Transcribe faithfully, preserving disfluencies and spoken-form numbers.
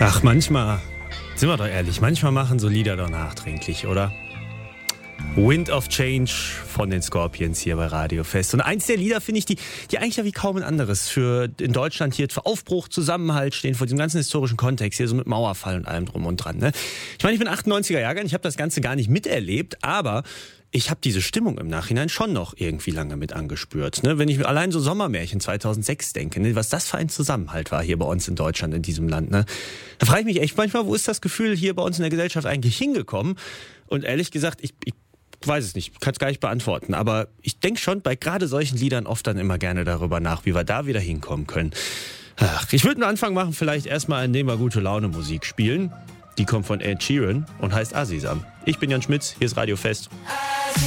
Ach, manchmal, sind wir doch ehrlich, manchmal machen so Lieder doch nachdenklich, oder? Wind of Change von den Scorpions hier bei Radio Fest. Und eins der Lieder finde ich, die, die eigentlich ja wie kaum ein anderes für in Deutschland hier für Aufbruch, Zusammenhalt stehen, vor diesem ganzen historischen Kontext hier so mit Mauerfall und allem drum und dran. Ne? Ich meine, ich bin achtundneunziger Jahrgang, ich habe das Ganze gar nicht miterlebt, aber ich habe diese Stimmung im Nachhinein schon noch irgendwie lange mit angespürt. Ne? Wenn ich mir allein so Sommermärchen zweitausendsechs denke, ne? Was das für ein Zusammenhalt war hier bei uns in Deutschland, in diesem Land. Ne? Da frage ich mich echt manchmal, wo ist das Gefühl hier bei uns in der Gesellschaft eigentlich hingekommen? Und ehrlich gesagt, ich, ich weiß es nicht, kann es gar nicht beantworten. Aber ich denke schon bei gerade solchen Liedern oft dann immer gerne darüber nach, wie wir da wieder hinkommen können. Ach, ich würde einen Anfang machen, vielleicht erstmal, indem wir gute Laune Musik spielen. Die kommt von Ed Sheeran und heißt Azizam. Ich bin Jan Schmitz, hier ist Radio Fest.